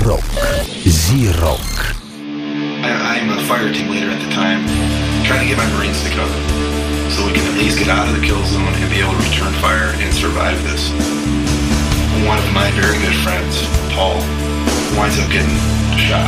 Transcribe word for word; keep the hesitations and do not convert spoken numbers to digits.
Rock. Z-Rock. I'm a fire team leader at the time, trying to get my Marines to come so we can at least get out of the kill zone and be able to return fire and survive this. One of my very good friends, Paul, winds up getting shot.